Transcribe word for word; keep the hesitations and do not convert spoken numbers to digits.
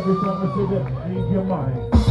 every time I say that, leave your mind.